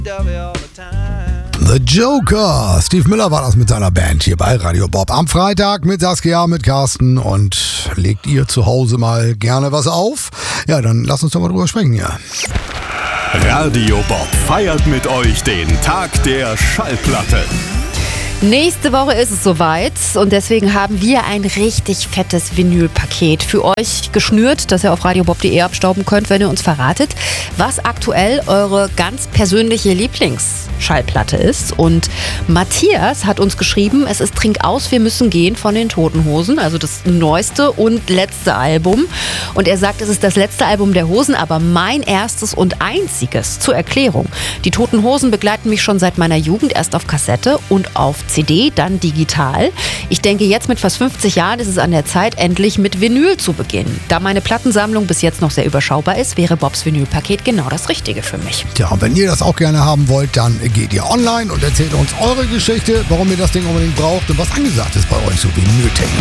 The Joker. Steve Miller war das mit seiner Band hier bei Radio Bob. Am Freitag mit Saskia, mit Carsten. Und legt ihr zu Hause mal gerne was auf? Ja, dann lasst uns doch mal drüber sprechen hier. Radio Bob feiert mit euch den Tag der Schallplatte. Nächste Woche ist es soweit und deswegen haben wir ein richtig fettes Vinylpaket für euch geschnürt, das ihr auf radiobob.de abstauben könnt, wenn ihr uns verratet, was aktuell eure ganz persönliche Lieblingsschallplatte ist. Und Matthias hat uns geschrieben, es ist Trink aus, wir müssen gehen von den Toten Hosen, also das neueste und letzte Album. Und er sagt, es ist das letzte Album der Hosen, aber mein erstes und einziges. Zur Erklärung. Die Toten Hosen begleiten mich schon seit meiner Jugend, erst auf Kassette und auf CD, dann digital. Ich denke, jetzt mit fast 50 Jahren ist es an der Zeit, endlich mit Vinyl zu beginnen. Da meine Plattensammlung bis jetzt noch sehr überschaubar ist, wäre Bobs Vinylpaket genau das Richtige für mich. Tja, und wenn ihr das auch gerne haben wollt, dann geht ihr online und erzählt uns eure Geschichte, warum ihr das Ding unbedingt braucht und was angesagt ist bei euch, so Vinyltechnik.